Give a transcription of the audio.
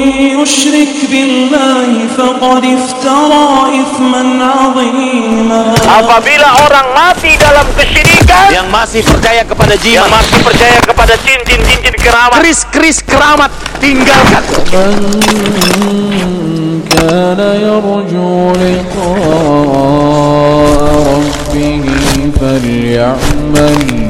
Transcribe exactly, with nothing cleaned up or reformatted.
يشرك بالله فقد افترى إثما عظيما. Apabila orang mati dalam kesyirikan, yang masih percaya kepada jin, yang masih percaya kepada jin, jin, jin, jin keramat, kris-kris keramat, tinggalkan. من كان يرجو لقاء ربه فليعمل